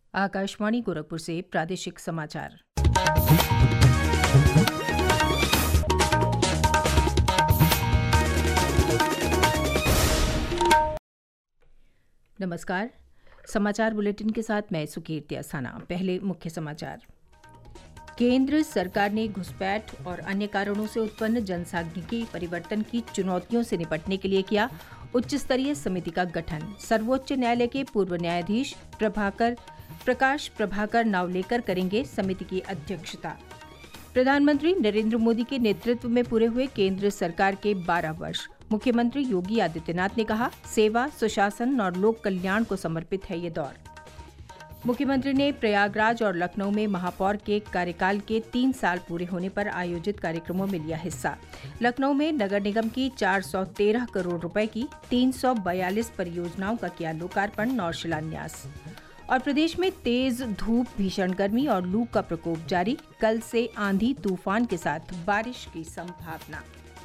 आकाशवाणी गोरखपुर से प्रादेशिक समाचार। नमस्कार। समाचार बुलेटिन के साथ मैं सुकीर्ति अस्थाना। पहले मुख्य समाचार। केंद्र सरकार ने घुसपैठ और अन्य कारणों से उत्पन्न जनसांख्यिकीय परिवर्तन की चुनौतियों से निपटने के लिए किया उच्च स्तरीय समिति का गठन। सर्वोच्च न्यायालय के पूर्व न्यायाधीश प्रकाश प्रभाकर नावलेकर करेंगे समिति की अध्यक्षता। प्रधानमंत्री नरेंद्र मोदी के नेतृत्व में पूरे हुए केंद्र सरकार के 12 वर्ष। मुख्यमंत्री योगी आदित्यनाथ ने कहा, सेवा, सुशासन और लोक कल्याण को समर्पित है ये दौर। मुख्यमंत्री ने प्रयागराज और लखनऊ में महापौर के कार्यकाल के 3 साल पूरे होने पर आयोजित कार्यक्रमों में लिया हिस्सा। लखनऊ में नगर निगम की 413 करोड़ रुपए की 342 परियोजनाओं का किया लोकार्पण और शिलान्यास। और प्रदेश में तेज धूप, भीषण गर्मी और लू का प्रकोप जारी। कल से आंधी तूफान के साथ बारिश की संभावना।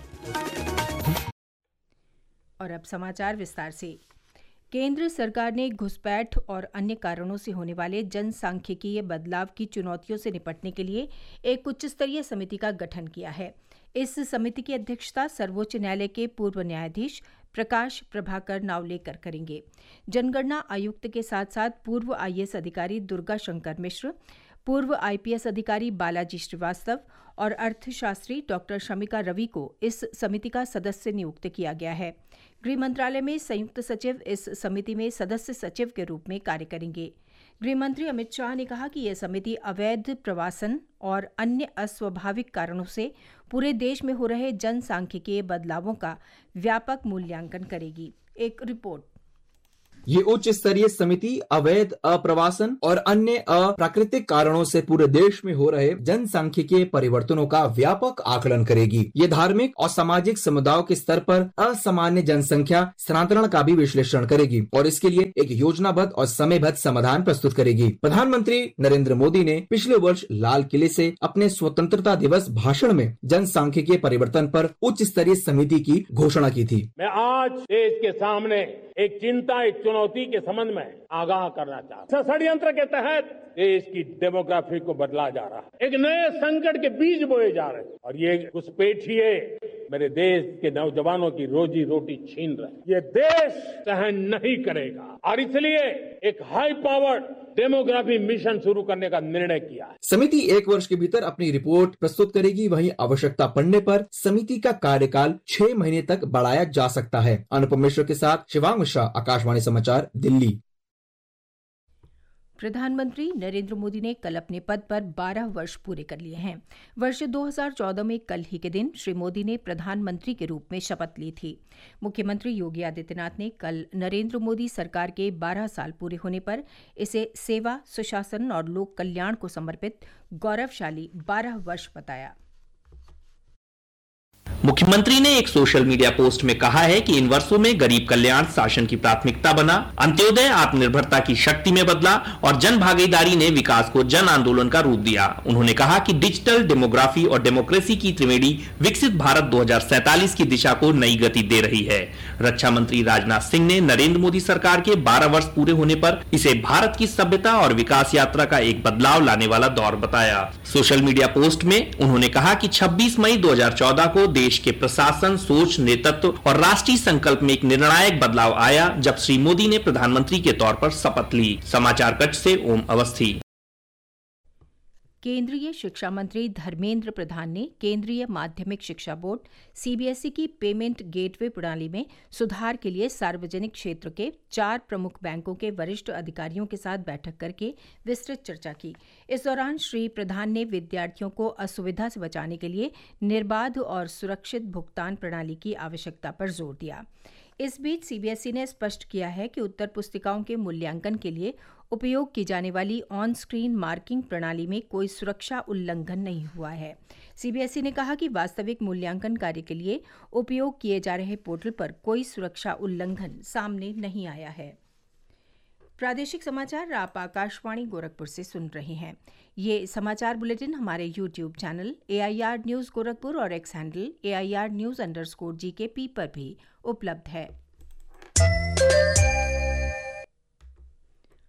और अब समाचार विस्तार से। केंद्र सरकार ने घुसपैठ और अन्य कारणों से होने वाले जनसांख्यिकीय बदलाव की चुनौतियों से निपटने के लिए एक उच्च स्तरीय समिति का गठन किया है। इस समिति की अध्यक्षता सर्वोच्च न्यायालय के पूर्व न्यायाधीश प्रकाश प्रभाकर नावलेकर करेंगे। जनगणना आयुक्त के साथ साथ पूर्व आईएएस अधिकारी दुर्गा शंकर मिश्र, पूर्व आईपीएस अधिकारी बालाजी श्रीवास्तव और अर्थशास्त्री डॉक्टर शमिका रवि को इस समिति का सदस्य नियुक्त किया गया है। गृह मंत्रालय में संयुक्त सचिव इस समिति में सदस्य सचिव के रूप में कार्य करेंगे। गृह मंत्री अमित शाह ने कहा कि यह समिति अवैध प्रवासन और अन्य अस्वाभाविक कारणों से पूरे देश में हो रहे जनसांख्यिकीय बदलावों का व्यापक मूल्यांकन करेगी। एक रिपोर्ट। ये उच्च स्तरीय समिति अवैध अप्रवासन और अन्य अप्राकृतिक कारणों से पूरे देश में हो रहे जनसांख्यिकीय परिवर्तनों का व्यापक आकलन करेगी। ये धार्मिक और सामाजिक समुदायों के स्तर पर असामान्य जनसंख्या स्थानांतरण का भी विश्लेषण करेगी और इसके लिए एक योजनाबद्ध और समयबद्ध समाधान प्रस्तुत करेगी। प्रधानमंत्री नरेंद्र मोदी ने पिछले वर्ष लाल किले से अपने स्वतंत्रता दिवस भाषण में जनसांख्यिकीय परिवर्तन पर उच्च स्तरीय समिति की घोषणा की थी। मैं आज देश के सामने एक चिंता, एक चुनौती के संबंध में आगाह करना चाहता हूं। षड्यंत्र के तहत देश की डेमोग्राफी को बदला जा रहा है, एक नए संकट के बीज बोए जा रहे हैं और ये घुसपैठिए मेरे देश के नौजवानों की रोजी रोटी छीन रहे हैं। ये देश सहन नहीं करेगा और इसलिए एक हाई पावर्ड डेमोग्राफी मिशन शुरू करने का निर्णय किया है। समिति 1 वर्ष के भीतर अपनी रिपोर्ट प्रस्तुत करेगी। वहीं आवश्यकता पड़ने पर समिति का कार्यकाल 6 महीने तक बढ़ाया जा सकता है। अनुपम मिश्र के साथ शिवांग मिश्रा, आकाशवाणी समाचार, दिल्ली। प्रधानमंत्री नरेंद्र मोदी ने कल अपने पद पर 12 वर्ष पूरे कर लिए हैं। वर्ष 2014 में कल ही के दिन श्री मोदी ने प्रधानमंत्री के रूप में शपथ ली थी। मुख्यमंत्री योगी आदित्यनाथ ने कल नरेंद्र मोदी सरकार के 12 साल पूरे होने पर इसे सेवा, सुशासन और लोक कल्याण को समर्पित गौरवशाली 12 वर्ष बताया। मुख्यमंत्री ने एक सोशल मीडिया पोस्ट में कहा है कि इन वर्षों में गरीब कल्याण शासन की प्राथमिकता बना, अंत्योदय आत्मनिर्भरता की शक्ति में बदला और जन भागीदारी ने विकास को जन आंदोलन का रूप दिया। उन्होंने कहा कि डिजिटल, डेमोग्राफी और डेमोक्रेसी की त्रिवेणी विकसित भारत 2047 की दिशा को नई गति दे रही है। रक्षा मंत्री राजनाथ सिंह ने नरेंद्र मोदी सरकार के 12 वर्ष पूरे होने पर इसे भारत की सभ्यता और विकास यात्रा का एक बदलाव लाने वाला दौर बताया। सोशल मीडिया पोस्ट में उन्होंने कहा कि 26 मई 2014 को देश के प्रशासन, सोच, नेतृत्व और राष्ट्रीय संकल्प में एक निर्णायक बदलाव आया जब श्री मोदी ने प्रधानमंत्री के तौर पर शपथ ली। समाचार कक्ष से ओम अवस्थी। केंद्रीय शिक्षा मंत्री धर्मेंद्र प्रधान ने केंद्रीय माध्यमिक शिक्षा बोर्ड सीबीएसई की पेमेंट गेटवे प्रणाली में सुधार के लिए सार्वजनिक क्षेत्र के 4 प्रमुख बैंकों के वरिष्ठ अधिकारियों के साथ बैठक करके विस्तृत चर्चा की। इस दौरान श्री प्रधान ने विद्यार्थियों को असुविधा से बचाने के लिए निर्बाध और सुरक्षित भुगतान प्रणाली की आवश्यकता पर जोर दिया। इस बीच सीबीएसई ने स्पष्ट किया है कि उत्तर पुस्तिकाओं के मूल्यांकन के लिए उपयोग की जाने वाली ऑन स्क्रीन मार्किंग प्रणाली में कोई सुरक्षा उल्लंघन नहीं हुआ है। सीबीएसई ने कहा कि वास्तविक मूल्यांकन कार्य के लिए उपयोग किए जा रहे पोर्टल पर कोई सुरक्षा उल्लंघन सामने नहीं आया है। प्रादेशिक समाचार आप आकाशवाणी गोरखपुर से सुन रहे हैं। ये समाचार बुलेटिन हमारे YouTube channel AIR news Gorakhpur और एक्स हैंडल AIR न्यूज़_GKP पर भी उपलब्ध है।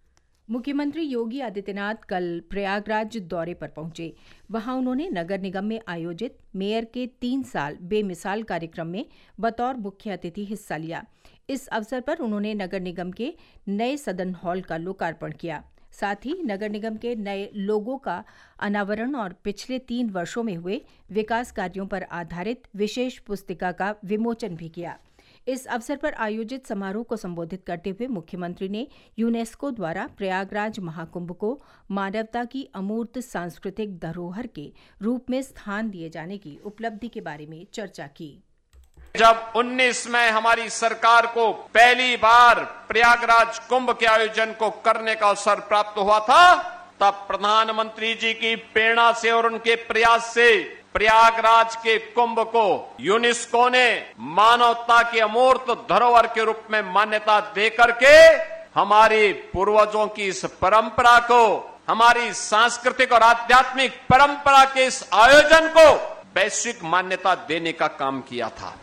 मुख्यमंत्री योगी आदित्यनाथ कल प्रयागराज दौरे पर पहुंचे। वहां उन्होंने नगर निगम में आयोजित मेयर के 3 साल बेमिसाल कार्यक्रम में बतौर मुख्य अतिथि हिस्सा लिया। इस अवसर पर उन्होंने नगर निगम के नए सदन हॉल का लोकार्पण किया। साथ ही नगर निगम के नए लोगों का अनावरण और पिछले 3 वर्षों में हुए विकास कार्यों पर आधारित विशेष पुस्तिका का विमोचन भी किया। इस अवसर पर आयोजित समारोह को संबोधित करते हुए मुख्यमंत्री ने यूनेस्को द्वारा प्रयागराज महाकुंभ को मानवता की अमूर्त सांस्कृतिक धरोहर के रूप में स्थान दिए जाने की उपलब्धि के बारे में चर्चा की। जब 19 में हमारी सरकार को पहली बार प्रयागराज कुंभ के आयोजन को करने का अवसर प्राप्त हुआ था, तब प्रधानमंत्री जी की प्रेरणा से और उनके प्रयास से प्रयागराज के कुंभ को यूनेस्को ने मानवता की अमूर्त धरोहर के रूप में मान्यता देकर के हमारे पूर्वजों की इस परंपरा को, हमारी सांस्कृतिक और आध्यात्मिक परंपरा के इस आयोजन को वैश्विक मान्यता देने का काम किया था।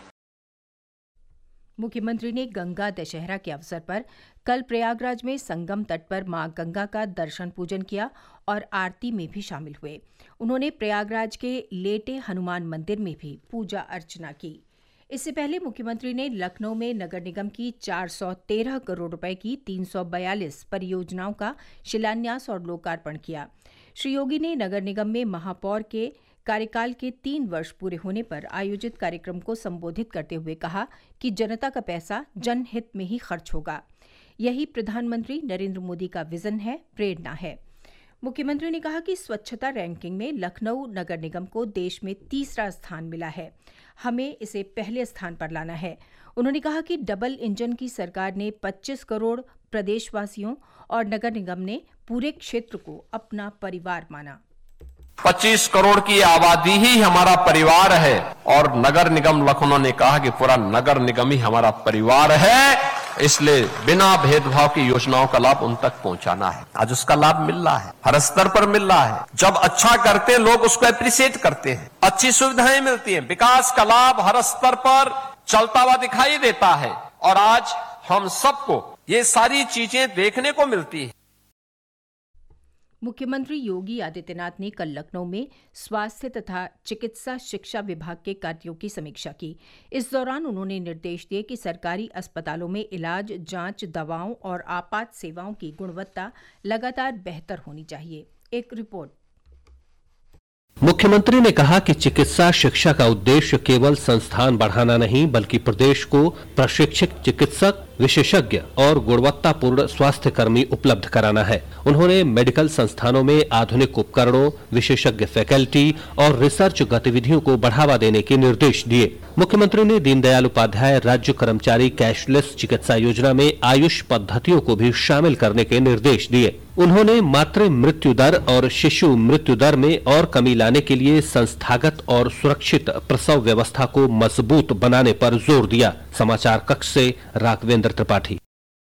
मुख्यमंत्री ने गंगा दशहरा के अवसर पर कल प्रयागराज में संगम तट पर मां गंगा का दर्शन पूजन किया और आरती में भी शामिल हुए। उन्होंने प्रयागराज के लेटे हनुमान मंदिर में भी पूजा अर्चना की। इससे पहले मुख्यमंत्री ने लखनऊ में नगर निगम की 413 करोड़ रुपए की 342 परियोजनाओं का शिलान्यास और लोकार्पण किया। श्री योगी ने नगर निगम में महापौर के कार्यकाल के 3 वर्ष पूरे होने पर आयोजित कार्यक्रम को संबोधित करते हुए कहा कि जनता का पैसा जनहित में ही खर्च होगा। यही प्रधानमंत्री नरेंद्र मोदी का विजन है, प्रेरणा है। मुख्यमंत्री ने कहा कि स्वच्छता रैंकिंग में लखनऊ नगर निगम को देश में 3रा स्थान मिला है। हमें इसे पहले स्थान पर लाना है। उन्होंने कहा कि डबल इंजन की सरकार ने 25 करोड़ प्रदेशवासियों और नगर निगम ने पूरे क्षेत्र को अपना परिवार माना। 25 करोड़ की आबादी ही हमारा परिवार है और नगर निगम लखनऊ ने कहा कि पूरा नगर निगम ही हमारा परिवार है, इसलिए बिना भेदभाव की योजनाओं का लाभ उन तक पहुंचाना है। आज उसका लाभ मिल रहा है, हर स्तर पर मिल रहा है। जब अच्छा करते हैं लोग उसको एप्रिशिएट करते हैं, अच्छी सुविधाएं मिलती हैं, विकास का लाभ हर स्तर पर चलता हुआ दिखाई देता है और आज हम सबको ये सारी चीजें देखने को मिलती है। मुख्यमंत्री योगी आदित्यनाथ ने कल लखनऊ में स्वास्थ्य तथा चिकित्सा शिक्षा विभाग के कार्यों की समीक्षा की। इस दौरान उन्होंने निर्देश दिए कि सरकारी अस्पतालों में इलाज, जांच, दवाओं और आपात सेवाओं की गुणवत्ता लगातार बेहतर होनी चाहिए। एक रिपोर्ट। मुख्यमंत्री ने कहा कि चिकित्सा शिक्षा का उद्देश्य केवल संस्थान बढ़ाना नहीं, बल्कि प्रदेश को प्रशिक्षित चिकित्सक, विशेषज्ञ और गुणवत्तापूर्ण स्वास्थ्य कर्मी उपलब्ध कराना है। उन्होंने मेडिकल संस्थानों में आधुनिक उपकरणों, विशेषज्ञ फैकल्टी और रिसर्च गतिविधियों को बढ़ावा देने के निर्देश दिए। मुख्यमंत्री ने दीनदयाल उपाध्याय राज्य कर्मचारी कैशलेस चिकित्सा योजना में आयुष पद्धतियों को भी शामिल करने के निर्देश दिए। उन्होंने मातृ मृत्यु दर और शिशु मृत्यु दर में और कमी लाने के लिए संस्थागत और सुरक्षित प्रसव व्यवस्था को मजबूत बनाने पर जोर दिया। समाचार कक्ष से राघवेंद्र त्रिपाठी।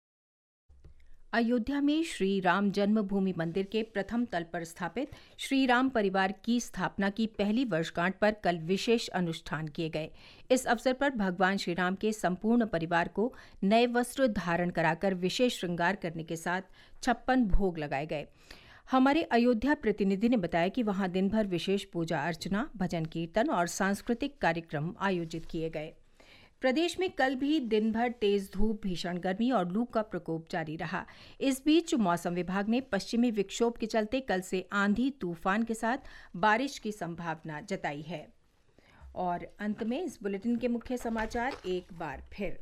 अयोध्या में श्री राम जन्मभूमि मंदिर के प्रथम तल पर स्थापित श्री राम परिवार की स्थापना की पहली वर्षगांठ पर कल विशेष अनुष्ठान किए गए। इस अवसर पर भगवान श्री राम के संपूर्ण परिवार को नए वस्त्र धारण कराकर विशेष श्रृंगार करने के साथ 56 भोग लगाए गए। हमारे अयोध्या प्रतिनिधि ने बताया कि वहां दिन भर विशेष पूजा अर्चना, भजन कीर्तन और सांस्कृतिक कार्यक्रम आयोजित किए गए। प्रदेश में कल भी दिन भर तेज धूप, भीषण गर्मी और लू का प्रकोप जारी रहा। इस बीच मौसम विभाग ने पश्चिमी विक्षोभ के चलते कल से आंधी तूफान के साथ बारिश की संभावना जताई है। और अंत में इस बुलेटिन के मुख्य समाचार एक बार फिर।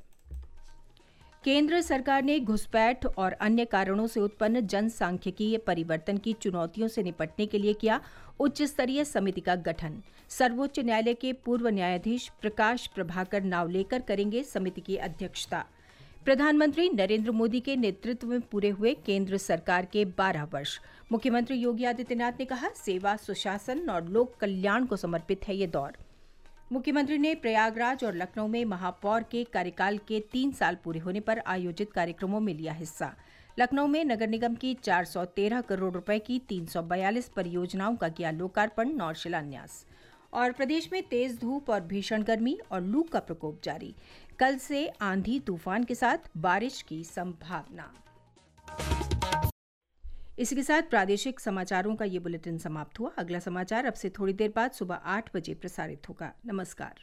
केंद्र सरकार ने घुसपैठ और अन्य कारणों से उत्पन्न जनसांख्यिकीय परिवर्तन की चुनौतियों से निपटने के लिए किया उच्च स्तरीय समिति का गठन। सर्वोच्च न्यायालय के पूर्व न्यायाधीश प्रकाश प्रभाकर नावलेकर करेंगे समिति की अध्यक्षता। प्रधानमंत्री नरेंद्र मोदी के नेतृत्व में पूरे हुए केंद्र सरकार के 12 वर्ष। मुख्यमंत्री योगी आदित्यनाथ ने कहा, सेवा, सुशासन और लोक कल्याण को समर्पित है ये दौर। मुख्यमंत्री ने प्रयागराज और लखनऊ में महापौर के कार्यकाल के 3 साल पूरे होने पर आयोजित कार्यक्रमों में लिया हिस्सा। लखनऊ में नगर निगम की 413 करोड़ रुपए की 342 परियोजनाओं का किया लोकार्पण और शिलान्यास। और प्रदेश में तेज धूप और भीषण गर्मी और लू का प्रकोप जारी। कल से आंधी तूफान के साथ बारिश की संभावना। इसी के साथ प्रादेशिक समाचारों का ये बुलेटिन समाप्त हुआ। अगला समाचार अब से थोड़ी देर बाद सुबह 8 बजे प्रसारित होगा। नमस्कार।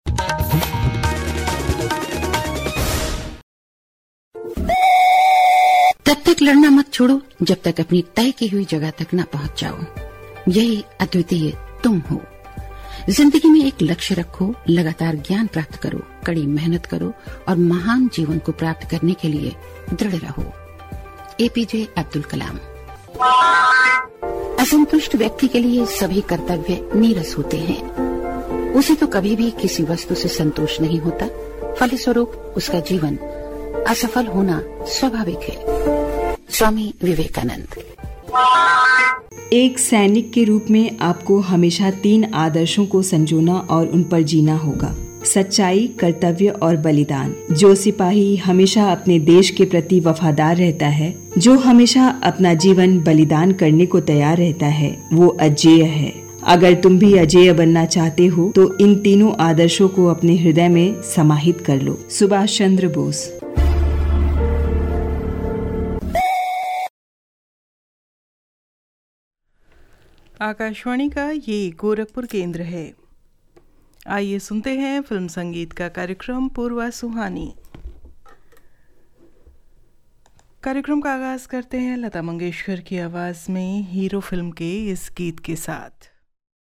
तब तक लड़ना मत छोड़ो जब तक अपनी तय की हुई जगह तक न पहुंच जाओ। यही अद्वितीय तुम हो। जिंदगी में एक लक्ष्य रखो, लगातार ज्ञान प्राप्त करो, कड़ी मेहनत करो और महान जीवन को प्राप्त करने के लिए दृढ़ रहो। एपीजे अब्दुल कलाम। असंतुष्ट व्यक्ति के लिए सभी कर्तव्य नीरस होते हैं। उसे तो कभी भी किसी वस्तु से संतोष नहीं होता, फलस्वरूप उसका जीवन असफल होना स्वाभाविक है। स्वामी विवेकानंद। एक सैनिक के रूप में आपको हमेशा 3 आदर्शों को संजोना और उन पर जीना होगा: सच्चाई, कर्तव्य और बलिदान। जो सिपाही हमेशा अपने देश के प्रति वफादार रहता है, जो हमेशा अपना जीवन बलिदान करने को तैयार रहता है, वो अजेय है। अगर तुम भी अजेय बनना चाहते हो तो इन तीनों आदर्शों को अपने हृदय में समाहित कर लो। सुभाष चंद्र बोस। आकाशवाणी का ये गोरखपुर केंद्र है। आइए सुनते हैं फिल्म संगीत का कार्यक्रम पूर्वा सुहानी। कार्यक्रम का आगाज करते हैं लता मंगेशकर की आवाज में हीरो फिल्म के इस गीत के साथ।